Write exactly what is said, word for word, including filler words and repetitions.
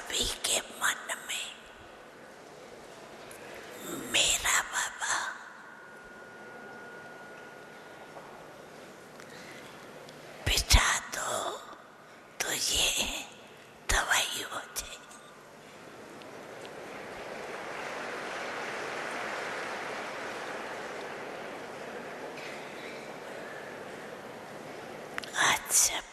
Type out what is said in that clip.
सभी के मन में मेरा बाबा बिठा दो तो ये दवाई हो जाए। आज